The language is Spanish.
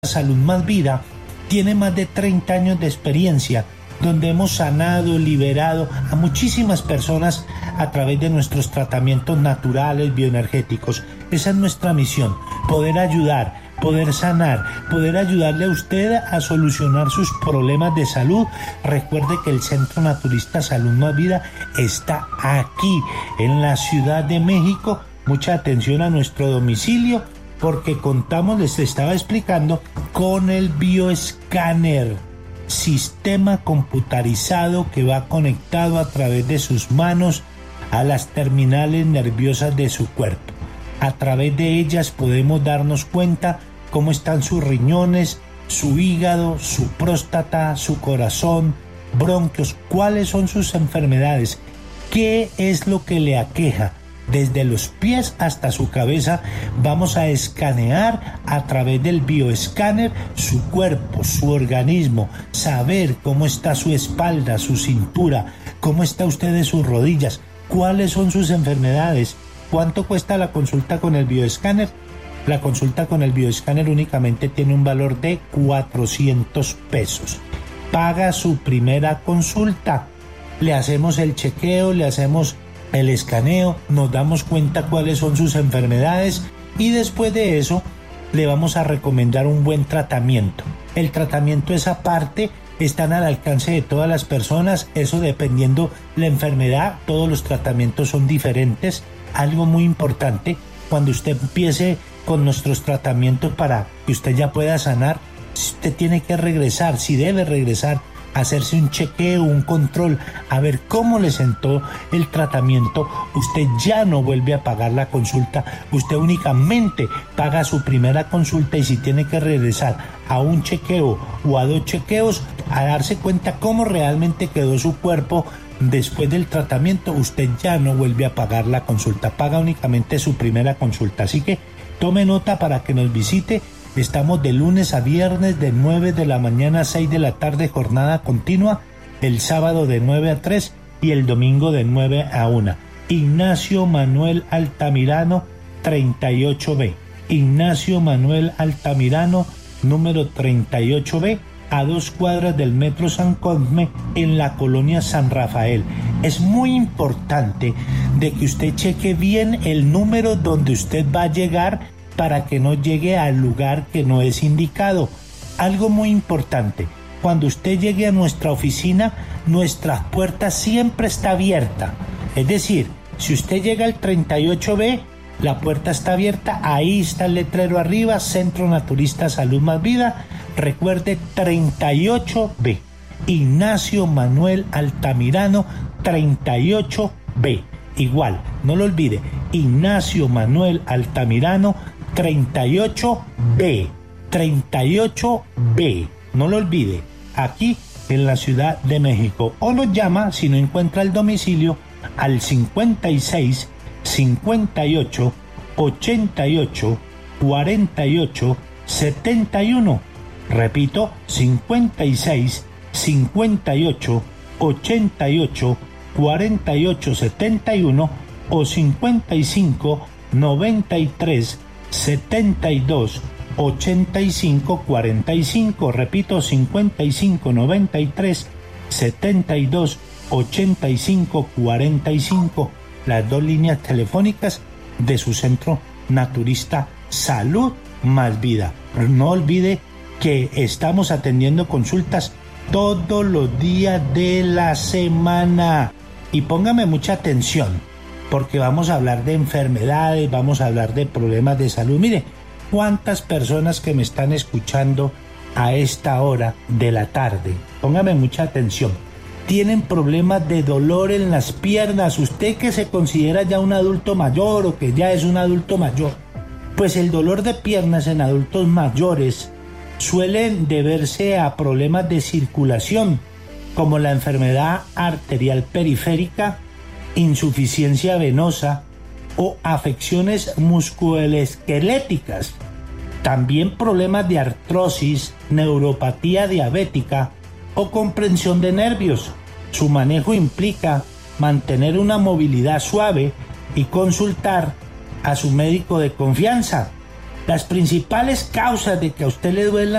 Salud Más Vida tiene más de 30 años de experiencia, donde hemos sanado, liberado a muchísimas personas a través de nuestros tratamientos naturales, bioenergéticos. Esa es nuestra misión, poder ayudar, poder sanar, poder ayudarle a usted a solucionar sus problemas de salud. Recuerde que el Centro Naturista Salud Más Vida está aquí, en la Ciudad de México. Mucha atención a nuestro domicilio, porque contamos, les estaba explicando, con el bioescáner, sistema computarizado que va conectado a través de sus manos a las terminales nerviosas de su cuerpo. A través de ellas podemos darnos cuenta cómo están sus riñones, su hígado, su próstata, su corazón, bronquios, cuáles son sus enfermedades, qué es lo que le aqueja. Desde los pies hasta su cabeza vamos a escanear a través del bioescáner su cuerpo, su organismo, saber cómo está su espalda, su cintura, cómo está usted de sus rodillas, cuáles son sus enfermedades. ¿Cuánto cuesta la consulta con el bioescáner? La consulta con el bioescáner únicamente tiene un valor de 400 pesos. Paga su primera consulta, le hacemos el chequeo, le hacemos el escaneo, nos damos cuenta cuáles son sus enfermedades y después de eso le vamos a recomendar un buen tratamiento. El tratamiento es aparte, están al alcance de todas las personas, eso dependiendo la enfermedad, todos los tratamientos son diferentes. Algo muy importante, cuando usted empiece con nuestros tratamientos para que usted ya pueda sanar, usted tiene que regresar, si debe regresar, hacerse un chequeo, un control, a ver cómo le sentó el tratamiento. Usted ya no vuelve a pagar la consulta, usted únicamente paga su primera consulta y si tiene que regresar a un chequeo o a 2 chequeos, a darse cuenta cómo realmente quedó su cuerpo después del tratamiento, usted ya no vuelve a pagar la consulta, paga únicamente su primera consulta. Así que tome nota para que nos visite. Estamos de lunes a viernes de 9 de la mañana a 6 de la tarde, jornada continua, el sábado de 9 a 3 y el domingo de 9 a 1. Ignacio Manuel Altamirano, 38B. Ignacio Manuel Altamirano, número 38B, a 2 cuadras del Metro San Cosme, en la colonia San Rafael. Es muy importante de que usted cheque bien el número donde usted va a llegar para que no llegue al lugar que no es indicado. Algo muy importante, cuando usted llegue a nuestra oficina, nuestra puerta siempre está abierta. Es decir, si usted llega al 38B, la puerta está abierta, ahí está el letrero arriba, Centro Naturista Salud Más Vida. Recuerde, 38B, Ignacio Manuel Altamirano, 38B. Igual, no lo olvide, Ignacio Manuel Altamirano, 38B, 38B, no lo olvide, aquí en la Ciudad de México. O nos llama, si no encuentra el domicilio, al 56 58 88 48 71. Repito, 56 58 88 48 71 o 55 93 72 85 45. Repito, 55 93 72 85 45. Las 2 líneas telefónicas de su Centro Naturista Salud Más Vida. No olvide que estamos atendiendo consultas todos los días de la semana. Y póngame mucha atención, porque vamos a hablar de enfermedades, vamos a hablar de problemas de salud. Mire, cuántas personas que me están escuchando a esta hora de la tarde, póngame mucha atención, tienen problemas de dolor en las piernas. Usted que se considera ya un adulto mayor o que ya es un adulto mayor, pues el dolor de piernas en adultos mayores suelen deberse a problemas de circulación, como la enfermedad arterial periférica, insuficiencia venosa o afecciones musculoesqueléticas. También problemas de artrosis, neuropatía diabética o comprensión de nervios. Su manejo implica mantener una movilidad suave y consultar a su médico de confianza. Las principales causas de que a usted le duela